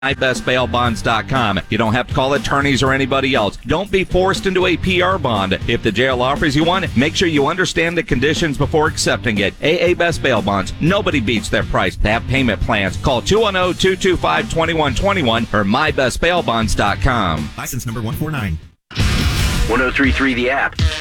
MyBestBailBonds.com. You don't have to call attorneys or anybody else. Don't be forced into a PR bond. If the jail offers you one, make sure you understand the conditions before accepting it. AA Best Bail Bonds. Nobody beats their price. They have payment plans. Call 210-225-2121 or MyBestBailBonds.com. License number 149. 103.3 The App.